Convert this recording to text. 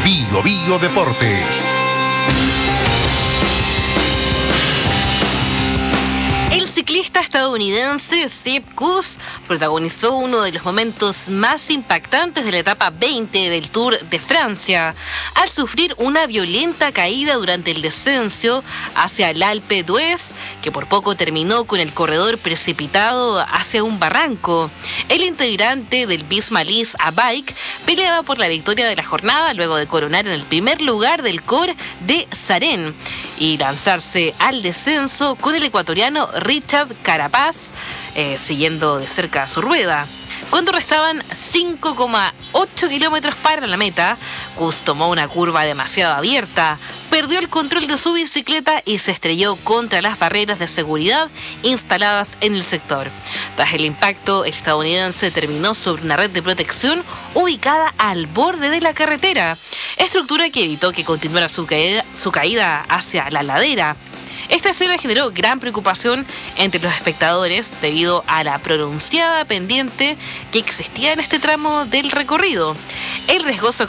Bio Bio Deportes. El ciclista estadounidense Sepp Kuss protagonizó uno de los momentos más impactantes de la etapa 20 del Tour de Francia, al sufrir una violenta caída durante el descenso hacia el Alpe d'Huez, que por poco terminó con el corredor precipitado hacia un barranco. El integrante del Bismalis a Bike peleaba por la victoria de la jornada luego de coronar en el primer lugar del Col de Sarén y lanzarse al descenso con el ecuatoriano Richard Carapaz siguiendo de cerca su rueda. Cuando restaban 5,8 kilómetros para la meta, Kuss tomó una curva demasiado abierta, perdió el control de su bicicleta y se estrelló contra las barreras de seguridad instaladas en el sector. Tras el impacto, el estadounidense terminó sobre una red de protección ubicada al borde de la carretera, estructura que evitó que continuara su caída hacia la ladera. Esta escena generó gran preocupación entre los espectadores debido a la pronunciada pendiente que existía en este tramo del recorrido. El riesgoso